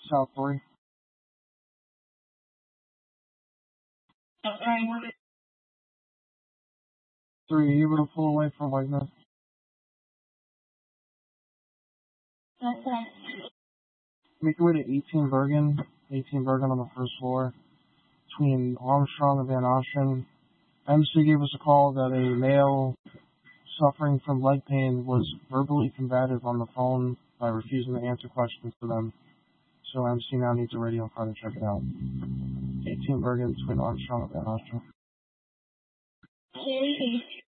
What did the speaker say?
South 3. Alright. 3, are you able to pull away from Whiteness? Okay. Make your way to 18 Bergen. 18 Bergen on the first floor. Between Armstrong and Van Ocean. MC gave us a call that a male suffering from leg pain was verbally combative on the phone by refusing to answer questions to them. So MC now needs a radio car to check it out. 18 Bergen between Armstrong and Van Ocean. Okay.